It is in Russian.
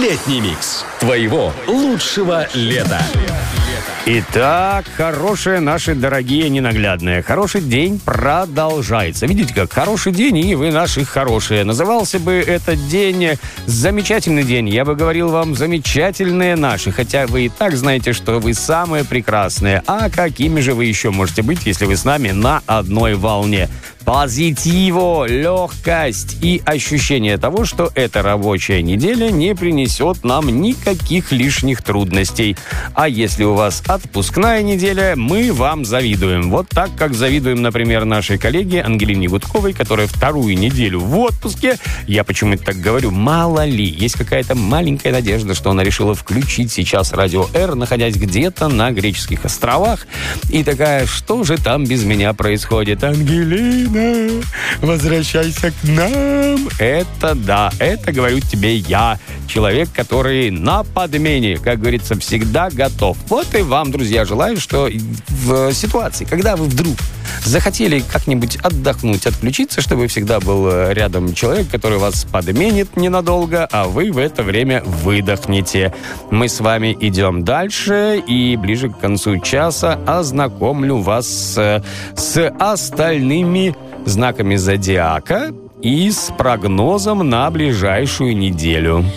Летний микс твоего лучшего лета. Итак, хорошие наши дорогие ненаглядные. Хороший день продолжается. Видите, как хороший день, и вы наши хорошие. Назывался бы этот день замечательный день. Я бы говорил вам замечательные наши. Хотя вы и так знаете, что вы самые прекрасные. А какими же вы еще можете быть, если вы с нами на одной волне? Позитиво, легкость и ощущение того, что эта рабочая неделя не принесет нам никаких лишних трудностей. А если у вас отпускная неделя, мы вам завидуем. Вот так, как завидуем, например, нашей коллеге Ангелине Гудковой, которая вторую неделю в отпуске. Я почему-то так говорю, мало ли. Есть какая-то маленькая надежда, что она решила включить сейчас Радио Р, находясь где-то на греческих островах. И такая, что же там без меня происходит? Ангелина, возвращайся к нам. Это да, это говорю тебе я. Человек, который на подмене, как говорится, всегда готов. Вот и вам, друзья, желаю, что в ситуации, когда вы вдруг захотели как-нибудь отдохнуть, отключиться, чтобы всегда был рядом человек, который вас подменит ненадолго, а вы в это время выдохнете. Мы с вами идем дальше, и ближе к концу часа ознакомлю вас с остальными знаками зодиака и с прогнозом на ближайшую неделю.